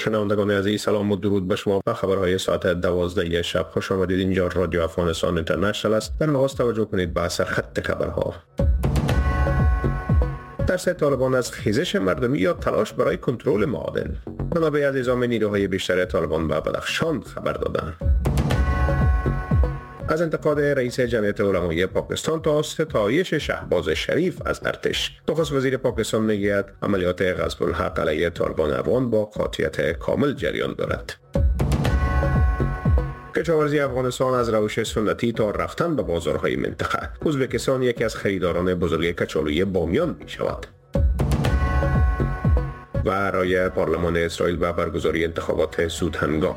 شنوندگان عزیز، سلام و درود به شما. به خبرهای ساعت 12 شب خوش آمدید. اینجا رادیو افغانستان اینترنشنال است. در آغاز توجه کنید به سرخط خبرها. ترس طالبان از خیزش مردمی یا تلاش برای کنترل معادن. منابع از اعزام نیروهای بیشتر طالبان به بدخشان خبر دادند. از انتقاد رئیس جمعیت علمای پاکستان تا ستایش شهباز شریف از ارتش. نخست وزیر پاکستان میگوید عملیات غصب الحق علیه طالبان افغان با قاطعیت کامل جریان دارد. کشاورزی افغانستان از روش سنتی تا رفتن به بازارهای منطقه. ازبکستان یکی از خریداران بزرگ کچالوی بامیان می شود. و رای پارلمان اسرائیل به برگزاری انتخابات سودهنگام.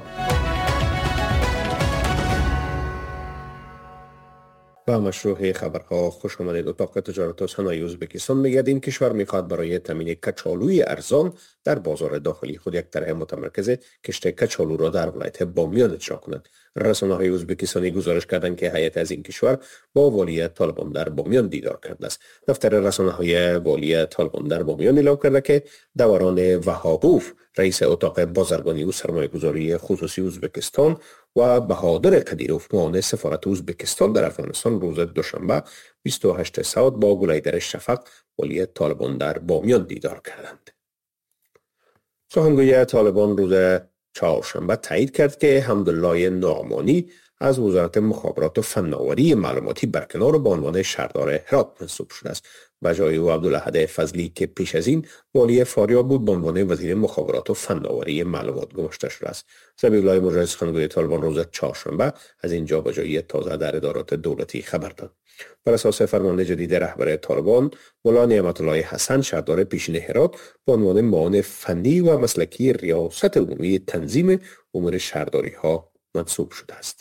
با مشروع خبرها خوش آمدید. اتاق تجارت و صنایع ازبکستان میگوید این کشور میخواد برای تامین کچالوی ارزان در بازار داخلی خود یک طرح متمرکز کشت کچالو را در ولایت بامیان اجرا کند. رسانه‌های ازبکستانی گزارش کردند که هیئت از این کشور با والی طالبان در بامیان دیدار کرده است. دفتر رسانه‌های والی طالبان در بامیان اعلام کرده که دوران وهابوف، رئیس اتاق بازرگانی و سرمایه‌گذاری خصوصی ازبکستان، و بهادر قدیروف، معاون سفارت ازبکستان در افغانستان، روز دوشنبه 28 سعد با گلیدر شفق، والی طالبان در بامیان دیدار کردند. سخنگوی طالبان روز چهارشنبه تایید کرد که حمدالله نعمانی از وزارت مخابرات و فناوری معلوماتی برکنار به عنوان شهردار هرات منصوب شده است. به جای او عبدالاحد فضلی که پیش از این والی فاریاب بود به عنوان وزیر مخابرات و فناوری معلومات گماشته شده است. ذبیح الله مجاهد سخنگوی طالبان روز چهارشنبه از این جابجایی تازه در ادارات دولتی خبر داد. بر اساس فرمان جدید رهبر طالبان، مولا نعمت الله حسن، شهردار پیشین هرات، به عنوان معاون فنی و مسلکی ریاست عمومی تنظیم امور شهرداری ها منصوب شده است.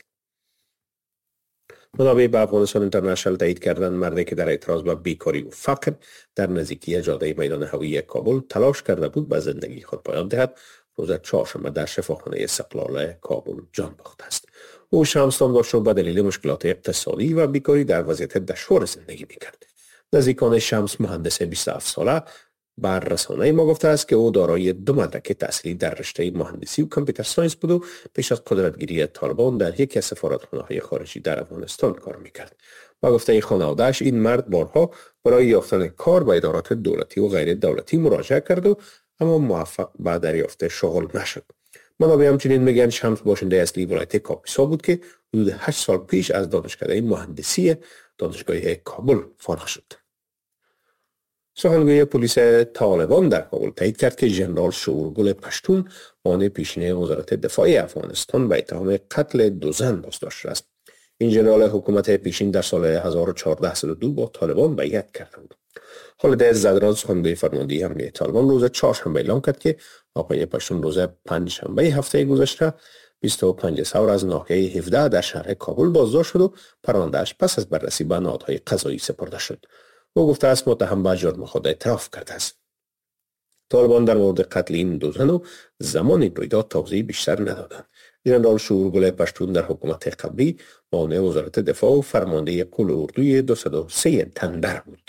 منابع به افغانستان اینترنشنال تایید کردند مردی که در اعتراض به بیکاری و فقر در نزدیکی جاده میدان هوایی کابل تلاش کرده بود به زندگی خود پایان دهد، روز چهارشنبه در شفاخانه استقلال کابل جان باخته است. او شمس نام داشت و به دلیل مشکلات اقتصادی و بیکاری در وضعیت دشوار زندگی میکرد. نزدیکان شمس، مهندس 27 ساله، بر رسانه ما گفته است که او دارای 2 مدرک تحصیلی در رشته مهندسی و کامپیوتر ساینس بود و پیش از قدرتگیری طالبان در یکی از سفارتخانه‌های خارجی در افغانستان کار میکرد. با گفته خانواده‌اش، این مرد بارها برای یافتن کار به ادارات دولتی و غیر دولتی مراجعه کرد و اما موفق به دریافت شغل نشد. منابع همچنین میگن شمس باشنده اصلی ولایت کاپیسا بود که حدود 8 سال پیش از دانشکده مهندسی دانشگاه کابل فارغ شد. سخنگوی پلیس طالبان در کابل تایید کرد که ژنرال شورگل پشتون، معاون پیشین وزارت دفاع افغانستان، به اتهام قتل 2 زن بازداشت شده است. این ژنرال حکومت پیشین در سال 1402 با طالبان بیعت کرده بود. خالد زدران، سخنگوی فرماندهی امنیت طالبان، روز چهارشنبه اعلام کرد که آقای پشتون روز پنجشنبه هفته گذشته 25 ثور از ناحیه 17 در شهر کابل بازداشت شد و پرونده‌اش پس از بررسی به نهادهای قضایی سپرده شد. او گفته است متهم به جرم خود اعتراف کرده است. طالبان در مورد قتل این 2 زن و زمان این رویداد توضیح بیشتر ندادند. ژنرال شورگل پشتون در حکومت قبلی معاون وزارت دفاع و فرمانده قول اردوی 203 تندر بود.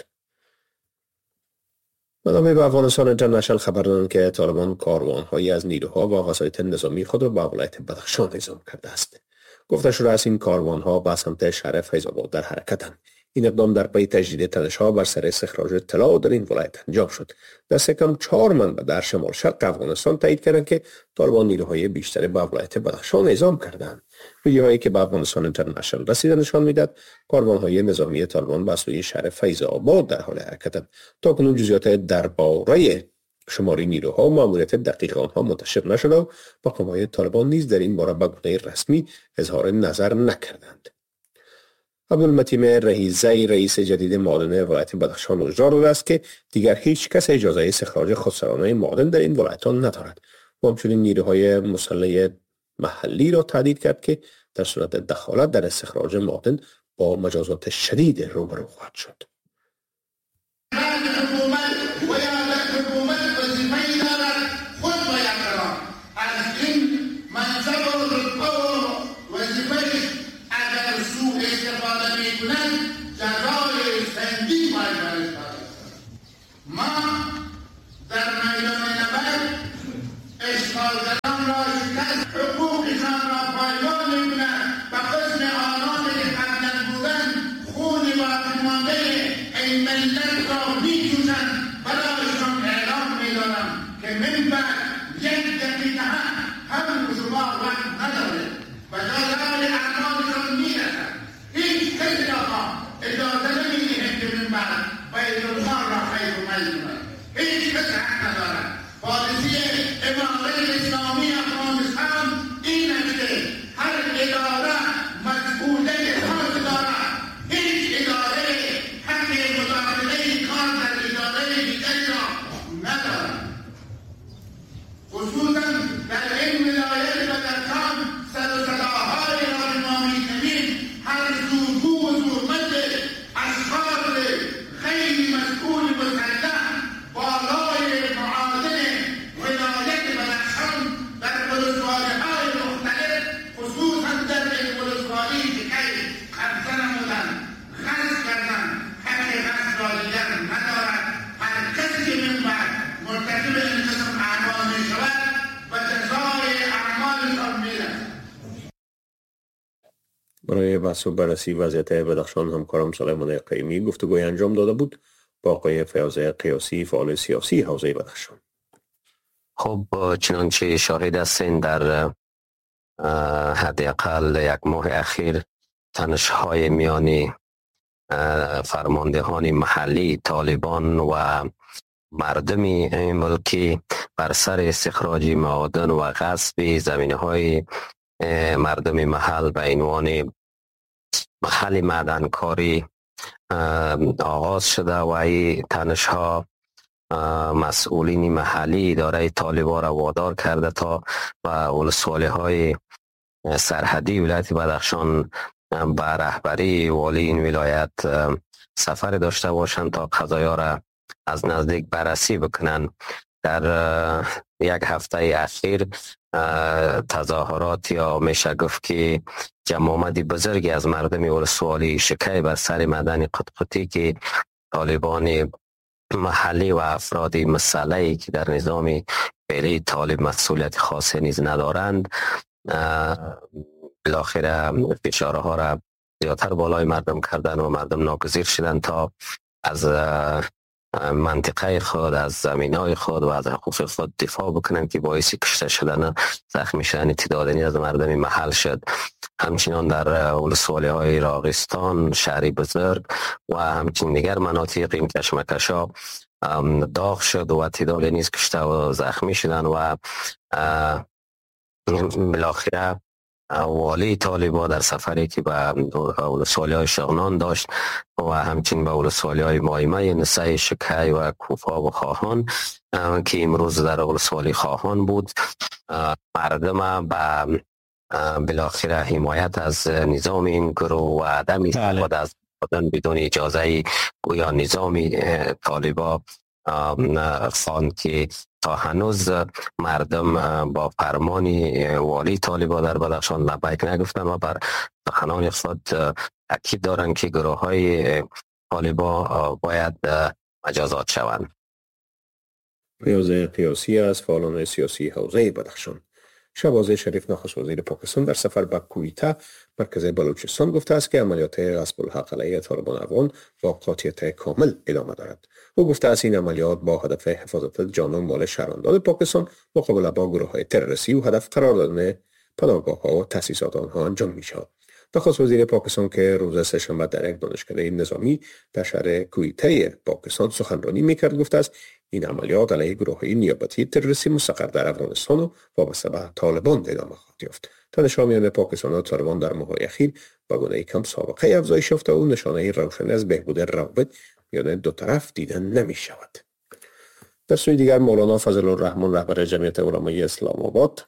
منابع به افغانستان اینترنشنال خبر دادند که طالبان کاروان‌هایی از نیروها و وسایط نظامی خود را به ولایت بدخشان اعزام کرده است. گفته شده است این کاروان‌ها به سمت شهر فیض‌آباد در حرکتند. این اقدام در پی تجدید تلاش‌ها بر سر استخراج طلا در این ولایت انجام شد. دست کم 4 منبع در شمال شرق افغانستان تایید کردند که طالبان نیروهای بیشتری به ولایت بدخشان اعزام کردند. ویدیوهایی که به افغانستان اینترنشنال رسیده نشان میدهد کاروان‌های نظامی طالبان به سوی شهر فیض‌آباد در حال حرکتند. تاکنون جزئیات درباره شماری نیروها و ماموریت دقیق آنها منتشر نشده و مقام‌های طالبان نیز در این باره به گونه رسمی اظهار نظر نکردند. عبدالمتین رهیزی، رئیس جدید معادن ولایت بدخشان، هشدار داده است که دیگر هیچ کس اجازه استخراج خودسرانه معادن در این ولایت ندارد. و همچنین نیروهای مسلح محلی را تهدید کرد که در صورت دخالت در استخراج معادن با مجازات شدید روبرو خواهد شد. ما در میدان نبرد اشغالگران که من بعد یک دقیقه هم شما وقت نداره و دارای اعمالشان میرسد. هیچ کسی را اجازه نمیدهیم که من بعد بیت الله را خیر و میل کند. هیچ کسی حق ندارد. پالیسی امارت اسلامی افغانستان این است که هر اداره مسئولیت خاص دارد. هیچ اداره حق مداخله کار در اداره دیگری را ندارد. خصوصا در این ولایت و در کام سر و صداهای را ما می‌شنویم، هر زورگو و زورمند اشخاص خیلی مسئول مسلح بالای معادن ولایت بدخشان در ولسوالی‌های مختلف، خصوصا در این ولسوالی که قبضه نمودند، غصب کردند، حق غصب را دیگر ندارد. هر کسی که من بعد مرتکب این قسم اعمال می‌شود و جزای اعمالشان می‌رسد. برای بحث و بررسی وضعیت بدخشان همکارم سلیمان قیومی گفتگوی انجام داده بود با آقای فیاض قیاسی، فعال سیاسی حوزه بدخشان. خب چنانچه شاهد هستین در حداقل یک ماه اخیر تنش‌های میان فرماندهان محلی طالبان و مردم این ملکی بر سر استخراج معادن و غصب زمینه‌های مردم محل به عنوان محل معدنکاری آغاز شده و این تنش‌ها مسئولین محلی اداره طالبان را وادار کرده تا و ولسوالی‌های سرحدی ولایت بدخشان به رهبری والی این ولایت سفر داشته باشند تا قضایا را از نزدیک بررسی بکنند. در یک هفته اخیر تظاهرات یا میشه گفت که جمع آمدی بزرگی از مردم ولسوالی شکی بر سر معدن قطقطی که طالبان محلی و افراد مسلحی که در نظام فعلی طالب مسئولیت خاصی نیز ندارند بالاخره فشارها را زیادتر بالای مردم کردن و مردم ناگزیر شدند تا از منطقه خود، از زمینای خود و از حقوق خود دفاع بکنند که باعث کشته شدن، زخمی شدن تعدادی از مردم محل شد. همچنان در ولسوالی‌های راغستان، شهری بزرگ و همچنین دیگر مناطق این کشمکش‌ها داغ شد و تعدادی نیز کشته و زخمی شدن و بالاخره والی طالبان در سفری که به ولسوالی‌های شغنان داشت و همچنین به ولسوالی‌های مایمه، نسای، شکی و کوفا و خواهان که امروز در ولسوالی خواهان بود، مردم به بالاخره حمایت از نظام این گروه و عدم استفاده از بدون اجازه گویا نظام طالبان خواند که تا هنوز مردم با فرمان والی طالبان در بدخشان لبیک نگفتن و بر سخنان خود تاکید دارند که گروه های طالبان باید مجازات شوند. فیاض قیاسی از فعالان سیاسی حوزه بدخشان. شهباز شریف نخست وزیر پاکستان در سفر به کویته مرکز بلوچستان گفته است که عملیات غصب الحق علیه طالبان افغان با قاطعیت کامل ادامه دارد. او گفته است این عملیات با هدف حفاظت جان و مال شهروندان پاکستان مقابله با گروه‌های تروریستی و هدف قرار دادن پناهگاه‌ها و تأسیسات آنها انجام می‌شود. نخست وزیر پاکستان که روز سه‌شنبه در یک دانشکده نظامی در شهر کویته پاکستان سخنرانی می‌کرد گفته است این عملیات علیه گروه‌های نیابتی تروریستی مستقر در افغانستان و وابسته به طالبان ادامه خواهد یافت. تنش‌ها میان پاکستان و طالبان در ماه‌های اخیر به گونه کم سابقه افزایش یافته و نشانه روشنی از بهبود روابط میان دو طرف دیده نمی‌شود. در سوی دیگر مولانا فضل الرحمن رهبر جمعیت علمای اسلام آباد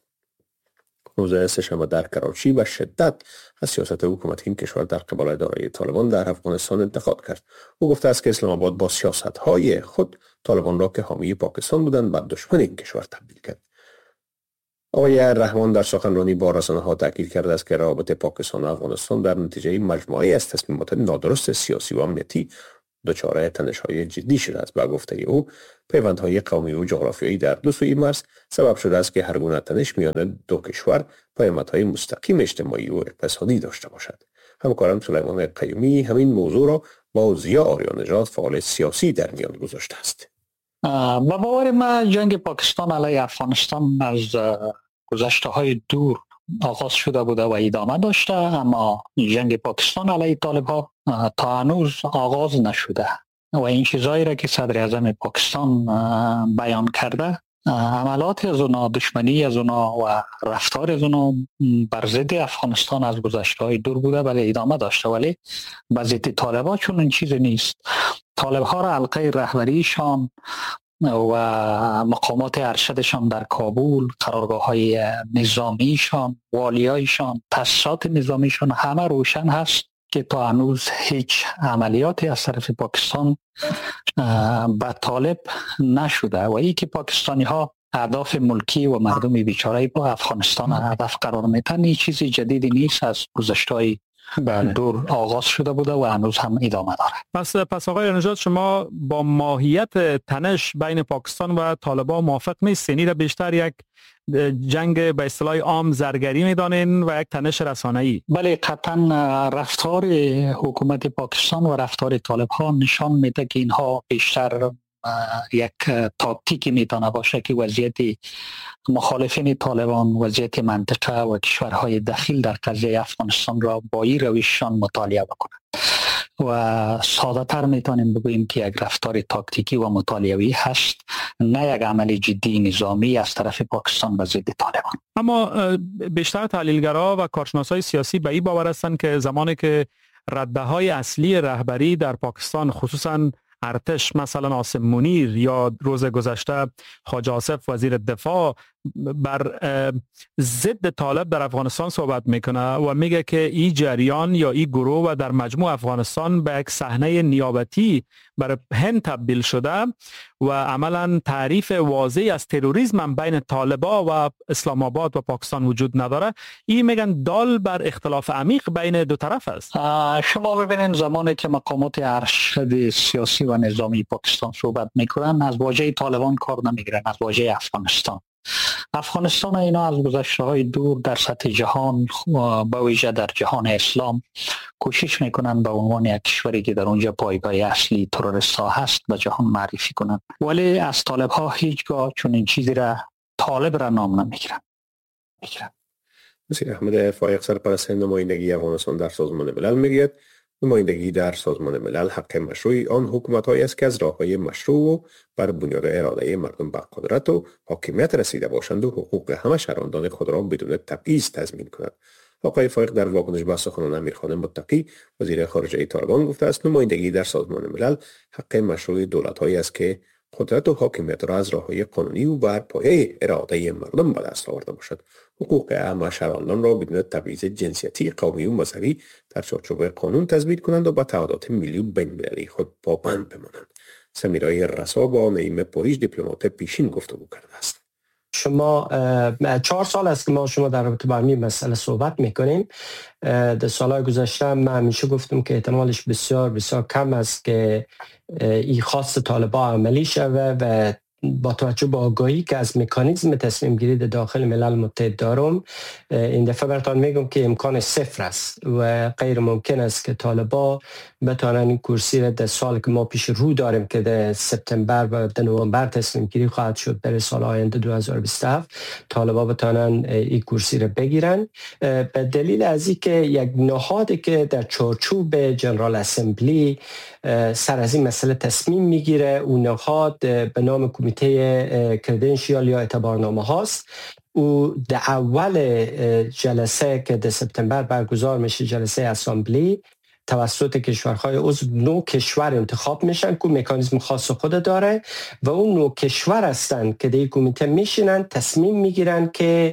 روز سه‌شنبه در کراچی و شدت از سیاست حکومت این کشور در قبال اداره طالبان در افغانستان انتقاد کرد. او گفته است که اسلام آباد با سیاست‌های خود طالبان را که حامی پاکستان بودند به دشمن این کشور تبدیل کرد. آقای رحمان در سخنرانی با رسانه‌ها تاکید کرده است که روابط پاکستان و افغانستان در نتیجه مجموعه‌ای از تصمیمات نادرست سیاسی و امنیتی دچار تنش‌های جدی شده است. با گفته او پیوندهای قومی و جغرافیایی در دو سوی مرز سبب شده است که هر گونه تنش میان دو کشور پیامدهای مستقیم اجتماعی و اقتصادی داشته باشد. همکارم سلیمان قیومی همین موضوع را با ضیا آریان‌نژاد فعال سیاسی در میان گذاشته است. با باور من جنگ پاکستان علیه افغانستان از گذشته های دور آغاز شده بوده و ادامه داشته، اما جنگ پاکستان علیه طالب ها تا هنوز آغاز نشده و این چیزایی را که صدر اعظم پاکستان بیان کرده، عملات از اونا، دشمنی از اونا و رفتار از اونا بر ضد افغانستان از گذشته های دور بوده ولی ادامه داشته، ولی به ضد طالب ها چون این چیز نیست. طالب ها را حلقه رهبریشان و مقامات ارشدشان در کابل، قرارگاه های نظامیشان، والیایشان، تاسیسات نظامیشان همه روشن هست که تا هنوز هیچ عملیاتی از طرف پاکستان به طالب نشده و ای که پاکستانی ها اهداف ملکی و مردم بیچاره با افغانستان هدف قرار میتن، این چیزی جدیدی نیست، از گذشته دور آغاز شده بوده و هنوز هم ادامه داره. پس آقای نژاد، شما با ماهیت تنش بین پاکستان و طالبان موافق نیستین؟ را بیشتر یک جنگ به اصطلاح عام زرگری میدانین و یک تنش رسانه‌ای؟ بله، قطعا رفتار حکومت پاکستان و رفتار طالب ها نشان میده که اینها بیشتر یک تاکتیکی میتونه باشه که وضعیت مخالفین طالبان، وضعیت منطقه و کشورهای داخل در قضیه افغانستان را با این روششان مطالعه بکنند و ساده تر میتونیم بگوییم که یک رفتار تاکتیکی و مطالعه‌ای هست، نه یک عمل جدی نظامی از طرف پاکستان به ضد طالبان. اما بیشتر تحلیلگرا و کارشناسای سیاسی به این باور هستند که زمانی که رده‌های اصلی رهبری در پاکستان، خصوصا ارتش، مثلا عاصم منیر یا روز گذشته حاج آصف وزیر دفاع، بر ضد طالب در افغانستان صحبت میکنه و میگه که این جریان یا این گروه و در مجموع افغانستان به یک صحنه نیابتی برای هند تبدیل شده و عملا تعریف واضحی از تروریسم هم بین طالبا و اسلام آباد و پاکستان وجود نداره. این میگن دال بر اختلاف عمیق بین دو طرف است. شما ببینید زمانی که مقامات ارشد سیاسی و نظامی پاکستان صحبت میکنن، از واژه طالبان کار نمیگیرن، از واژه افغانستان اینا از گذشته های دور در سطح جهان با ویژه در جهان اسلام کوشش میکنن به عنوان یک کشوری که در اونجا پایگاه اصلی تروریست ها هست به جهان معرفی کنن، ولی از طالب ها هیچگاه چون این چیزی را طالب را نام نمیگیرن. مسیح احمد فایق، سرپرست نمایندگی افغانستان در سازمان ملل، میگوید نمایندگی در سازمان ملل حق مشروعی آن حکومت‌هایی است که از راه‌های مشروع و بر بنیاد اراده مردم به قدرت و حاکمیت رسیده باشند و حقوق همه شهروندان خود را بدون تبعیض تضمین کنند. آقای فایق در واکنش به سخنان امیرخان متقی وزیر خارجه طالبان گفته است نمایندگی در سازمان ملل حق مشروع دولت‌هایی است که قدرت و حاکمیت را از راه‌های قانونی و بر پایه اراده مردم به دست آورده باشد. حقوق همه شهروندان را بدون تبعیض جنسیتی، قومی و مذهبی در چارچوب قانون تثبیت کنند و به تعهدات ملی و بین‌المللی خود پابند بمانند. سمیرای رسا با نعیم پوریج، دیپلمات پیشین، گفتگو کرده است. شما 4 سال است که ما شما در رابطه با این مسئله صحبت میکنیم. در سالهای گذشته من همیشه گفتم که احتمالش بسیار بسیار کم است که این خواست طالبان عملی شود و با توجه به آگاهی که از مکانیزم تصمیم گیری در داخل ملل متحد دارم، این دفعه براتون میگم که امکان صفر است و غیر ممکن است که طالبان بتوانند این کرسی را در سال که ما پیش رو داریم که در سپتامبر و در نوامبر تصمیم گیری خواهد شد در سال آینده 2027 طالبان بتوانند این کرسی را بگیرن، به دلیل از اینکه یک نهادی که در چارچوب جنرال اسمبلی سر از این مسئله تصمیم میگیره، اون نهاد به نام کمیته کردنشیال یا اعتبارنامه هاست. او در اول جلسه که در سپتامبر برگزار میشه، جلسه اسمبلی، توسط کشورهای عضو 9 کشور انتخاب میشن که مکانیزم خاص خود داره و اون 9 کشور هستن که در این کمیته میشینن، تصمیم میگیرن که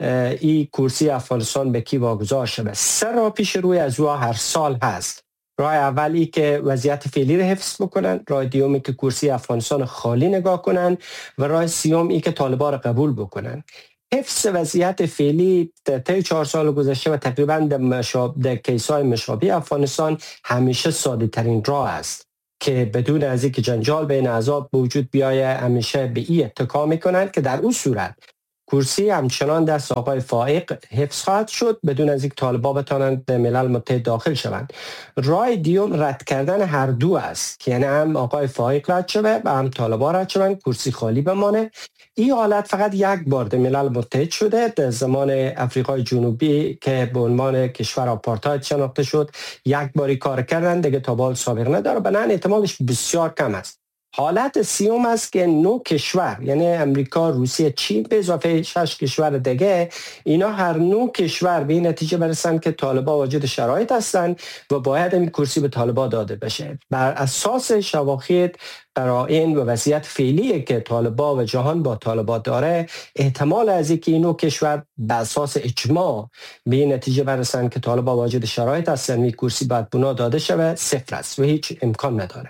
این کرسی افغانستان به کی واگذار شده. 3 راه پیش روی از او هر سال هست. راه اولی که وضعیت فعلی رو حفظ بکنن، راه دومی که کرسی افغانستان خالی نگاه کنن و راه سوم ای که طالبان رو قبول بکنن. حفظ وضعیت فعلی در طی 4 سال گذشته و تقریبا در کیس‌های مشابه افغانستان همیشه ساده ترین راه است که بدون از اینکه جنجال بین احزاب وجود بیایه همیشه به این اتکا میکنن که در اون صورت کرسی همچنان دست آقای فائق حفظ خواهد شد بدون از اینکه طالبان بتوانند به ملل متحد داخل شوند. راه دیوم رد کردن هر دو است که یعنی هم آقای فائق رد شود و هم طالبان رد شوند، کرسی خالی بمانه. این حالت فقط یک بار در ملل متحد شده در زمان افریقای جنوبی که به عنوان کشور آپارتاید شناخته شد. یک باری کار کردن دیگه تا بال سابقه نداره، بنابراین احتمالش بسیار کم است. حالت سیوم است که 9 کشور یعنی امریکا، روسیه، چین به اضافه 6 کشور دیگه، اینا هر 9 کشور به این نتیجه برسن که طالبان واجد شرایط هستند و باید این کرسی به طالبان داده بشه. بر اساس شواهد، قرائن و وضعیت فعلی که طالبان و جهان با طالبان داره، احتمال از اینکه این 9 کشور به اساس اجماع به این نتیجه برسن که طالبان واجد شرایط هستند این کرسی باید بنا داده شود صفر است و هیچ امکان نداره.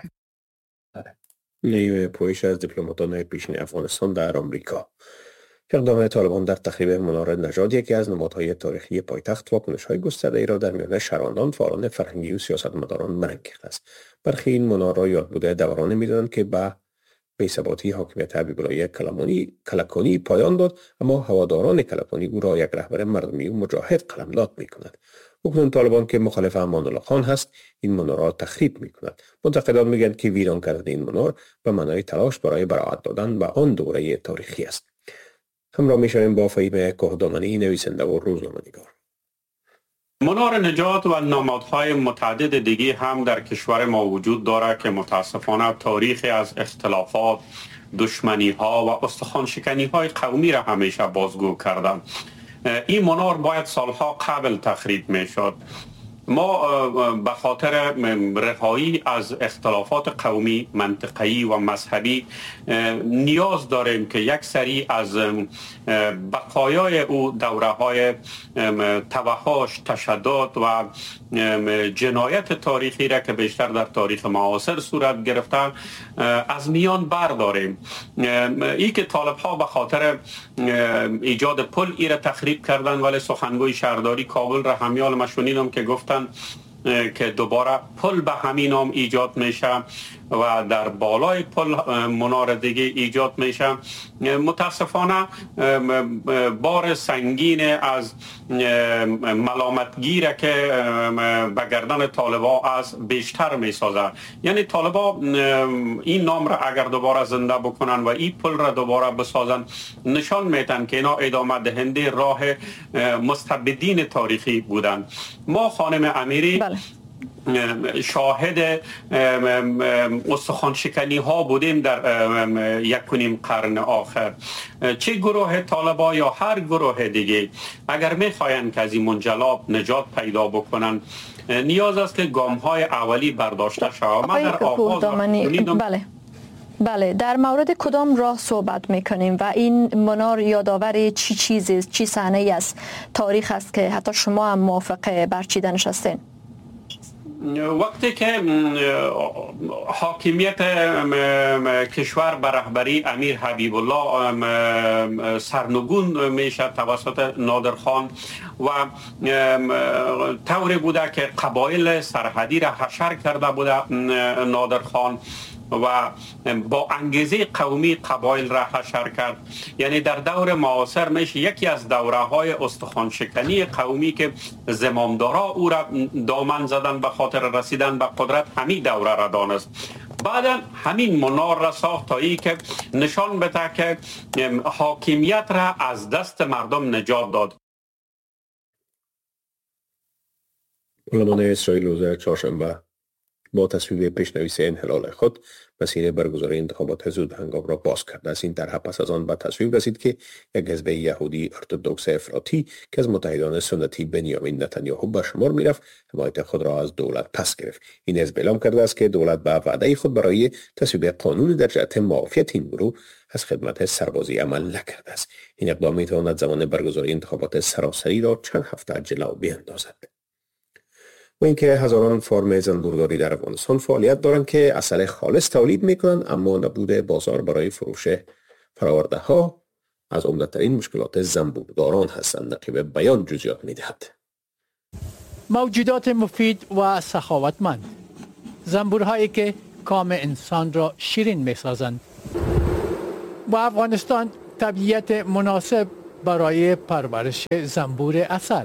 نیمه پویش از دیپلماتان پیشین افغانستان در آمریکا. اقدام طالبان در تخریب منار نژاد یکی از نمادهای تاریخی پایتخت واکنش‌های گسترده‌ای را در میان شهروندان، فعالان فرهنگی و سیاستمداران منعکس کرده است. برخی این منار را یادبود دورانی می‌دانند که به بی‌ثباتی حاکمیت حبیب‌الله کلکانی پایان داد، اما هواداران کلکانی او را یک رهبر مردمی و مجاهد قلمداد می‌کنند. اکنون طالبان که مخالف امان الله خان هست این منار را تخریب می‌کند. منتقدان می‌گویند که ویران کردن این منار به معنای تلاش برای براعت دادن به آن دوره تاریخی است. همراه می‌شویم با فهیم کهدامنی، نویسنده و روزنامه‌نگار. منار نجات و نمادهای متعدد دیگه هم در کشور ما وجود دارد که متاسفانه تاریخی از اختلافات، دشمنی‌ها و استخوان‌شکنی‌های قومی را همیشه بازگو کردند. این منار باید سالها قبل تخریب میشد. ما به خاطر رهایی از اختلافات قومی، منطقه‌ای و مذهبی نیاز داریم که یک سری از بقایای او دوره‌های توحش، تشدد و جنایت تاریخی را که بیشتر در تاریخ معاصر صورت گرفته از میان برداریم. ای که طالب‌ها به خاطر ایجاد پل ای را تخریب کردن، ولی سخنگوی شهرداری کابل را همیال مشونیدم که گفتن که دوباره پل به همین نام ایجاد میشه و در بالای پل منار دیگه ایجاد میشه. متاسفانه بار سنگین از ملامتگیره که به گردن طالبان از بیشتر میسازه. یعنی طالبان این نام را اگر دوباره زنده بکنن و این پل را دوباره بسازن، نشان میتن که اینا ادامه دهنده راه مستبدین تاریخی بودن. ما خانم امیری شاهد استخوان ها بودیم در 1.5 قرن آخر. چه گروه طالبا یا هر گروه دیگه اگر میخواین که از این منجلاب نجات پیدا بکنن، نیاز است که گام های اولی برداشته شود. من در آغاز بله، در مورد کدام راه صحبت میکنیم و این منار یادآور چی چیزی، چی صحنه‌ای از تاریخ است که حتی شما هم موافق برچیدنش هستین؟ وقتی که حاکمیت کشور به رهبری امیر حبیب الله سرنگون میشه توسط نادرخان و طوری بوده که قبایل سرحدی را حشر کرده بوده نادرخان و با انگیزه قومی قبایل را حشر کرد. یعنی در دور معاصر میشه یکی از دوره‌های استخوان‌شکنی قومی که زمامدارا او را دامن زدن به خاطر رسیدن به قدرت، همین دوره را دانست. بعدا همین منار را ساخت تا ای که نشان بده که حاکمیت را از دست مردم نجات داد. پارلمان اسرائیل روز چهارشنبه با تصویب پیشنویس انحلال خود مسیر برگزاری انتخابات زود هنگام را باز کرده است. این طرح پس از آن به تصویب رسید که یک حزب یهودی ارتدوکس افراطی که از متحدان سنتی بنیامین نتانیاهو به شمار میرفت، حمایت خود را از دولت پس گرفت. این حزب اعلام کرده است که دولت به وعده خود برای تصویب قانون در جهت معافیت این گروه از خدمت سربازی عمل نکرده است. این اقدام میتواند زمان برگزاری انتخابات سراسری را چند هفته جلو بیاندازد. و اینکه هزاران فارم زنبورداری در افغانستان فعالیت دارند که عسل خالص تولید میکنند، اما نبود بازار برای فروش فراورده ها از عمده‌ترین مشکلات زنبورداران هستند. نقیب بیان جزئیات میدهد. موجودات مفید و سخاوتمند، زنبورهایی که کام انسان را شیرین میسازند. و افغانستان طبیعت مناسب برای پرورش زنبور عسل.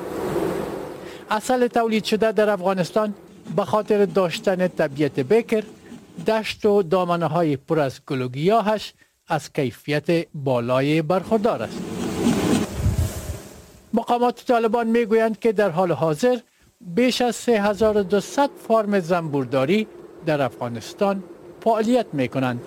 عسل تولید شده در افغانستان به خاطر داشتن طبیعت بکر، دشت و دامنه های پر از گل و گیاهش از کیفیت بالای برخوردار است. مقامات طالبان میگویند که در حال حاضر بیش از 3200 فارم زنبورداری در افغانستان فعالیت میکنند.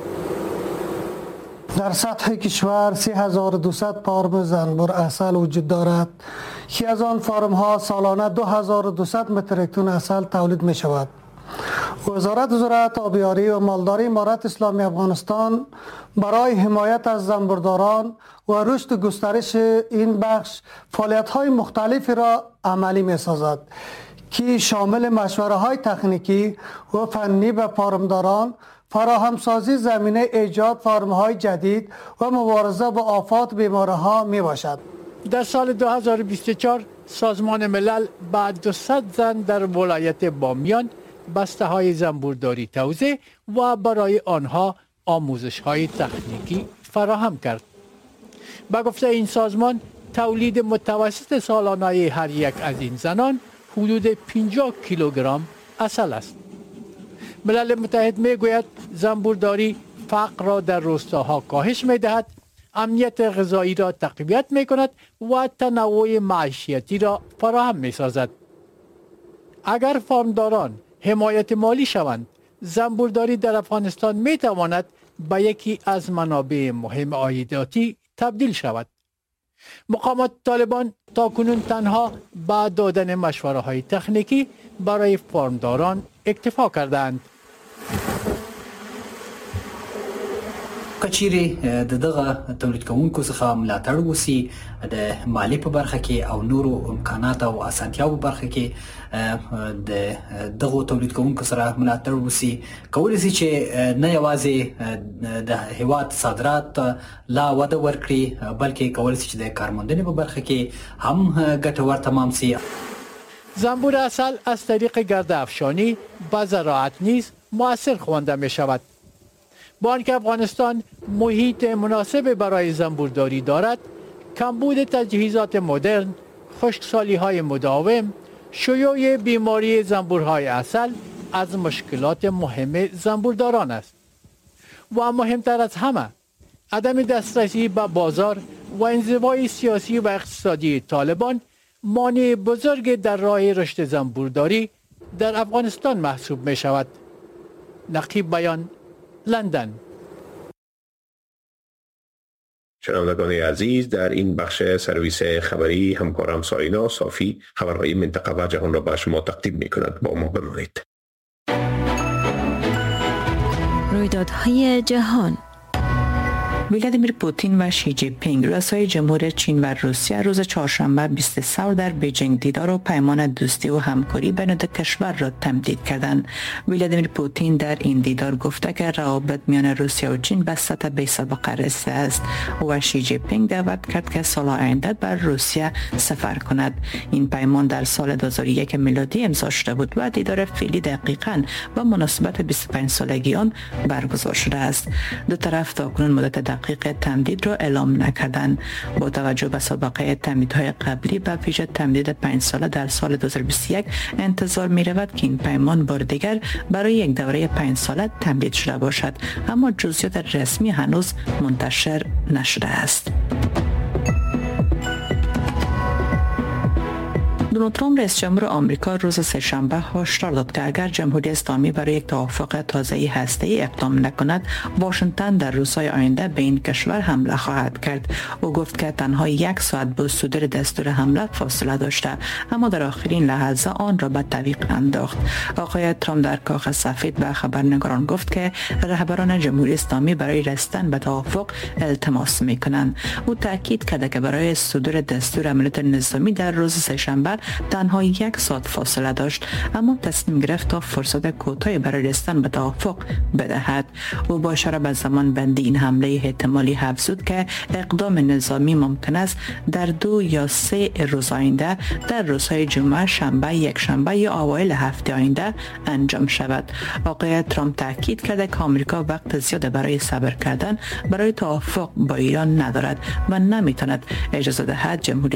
در سطح کشور 3200 فارم زنبور عسل وجود دارد که از آن فارم ها سالانه 2200 متر تن عسل تولید می شود. وزارت زراعت، آبیاری و مالداری امارت اسلامی افغانستان برای حمایت از زنبورداران و رشد و گسترش این بخش فعالیت‌های مختلفی را عملی می‌سازد که شامل مشوره‌های تکنیکی و فنی به فارمداران، فراهمسازی زمینه ایجاد فارم‌های جدید و مبارزه با آفات بیماری‌ها میباشد. در سال 2024 سازمان ملل بعد 200 زن در ولایت بامیان بسته های زنبورداری توزیع و برای آنها آموزش های تکنیکی فراهم کرد. به گفته این سازمان تولید متوسط سالانه هر یک از این زنان حدود 50 کیلوگرم عسل است. ملل متحد می گوید زنبورداری فقر را در روستاها کاهش می دهد، امنیت غذایی را تقویت می کند و تنوع معیشتی را فراهم می سازد. اگر فارمداران حمایت مالی شوند، زنبورداری در افغانستان می تواند به یکی از منابع مهم عایداتی تبدیل شود. مقامات طالبان تاکنون تنها با دادن مشوره های تکنیکی برای فارمداران اکتفا کردند. کچيري دغه تولید کوونکو څخه ملاتړ وسی د مالی په برخه کې او نورو امکانات او اسانتیاو په برخه کې د دغه تولید کوونکو سره ملاتړ وسی کولای شي چې نه یوازې د هیواد صادرات لا وده ورکړي بلکې کولای شي چې د کارموندنې په برخه کې هم ګټور تمام شي. زنبور عسل از طریق گرده افشانی با زراعت نیز مؤثر خوانده می شود. با آنکه افغانستان محیط مناسب برای زنبورداری دارد، کمبود تجهیزات مدرن، خشکسالی های مداوم، شیوع بیماری زنبورهای عسل از مشکلات مهم زنبورداران است. و مهمتر از همه، عدم دسترسی به بازار و انزوای سیاسی و اقتصادی طالبان مانع بزرگ در راه رشد زنبورداری در افغانستان محسوب می شود. نقیب بیان، لندن. شنوندگان عزیز، در این بخش سرویس خبری همکارم سارینا صافی خبرهای منطقه و جهان را به شما تقدیم می کند. با ما بمانید. رویدادهای جهان. ولادیمیر پوتین و شی جی پینگ رؤسای جمهور چین و روسیه روز چهارشنبه 20 ثور در بیجینگ دیدار و پیمان دوستی و همکاری بین دو کشور را تمدید کردند. ولادیمیر پوتین در این دیدار گفته که روابط میان روسیه و چین به سطح بی‌سابقه رسیده است و شی جی پینگ دعوت کرد که سال آینده بر روسیه سفر کند. این پیمان در سال 2001 میلادی امضا شده بود و دیدار فعلی دقیقاً با مناسبت 25 سالگی آن برگزار شده است. دو طرف تاکنون مدت دقیق تمدید را اعلام نکردند. با توجه به سابقه تمدیدهای قبلی و ویژه تمدید 5 ساله در سال 2021 انتظار می رود که این پیمان بار دیگر برای یک دوره 5 ساله تمدید شده باشد، اما جزئیات رسمی هنوز منتشر نشده است. دونالد ترامپ رئیس جمهور آمریکا روز سه‌شنبه هشدار داد که اگر جمهوری اسلامی برای یک توافق تازه‌ای هسته‌ای اقدام نکند، واشنگتن در روزهای آینده به این کشور حمله خواهد کرد. او گفت که تنها 1 ساعت با صدور دستور حمله فاصله داشته، اما در آخرین لحظه آن را به تعویق انداخت. آقای ترامپ در کاخ سفید به خبرنگاران گفت که رهبران جمهوری اسلامی برای رسیدن به توافق التماس می‌کنند. او تاکید کرد که برای صدور دستور عملیات نظامی در روز سه‌شنبه تنها 1 ساعت فاصله داشت، اما تصمیم گرفت تا فرصت کوتاهی برای رسیدن به توافق بدهد. او با اشاره به زمان بندی این حمله احتمالی افزود که اقدام نظامی ممکن است در 2 یا 3 روز آینده در روزهای جمعه، شنبه، یکشنبه یا اوایل هفته آینده انجام شود. آقای ترامپ تاکید کرده که آمریکا وقت زیاد برای صبر کردن برای توافق با ایران ندارد و نمیتواند اجازه دهد جمهوری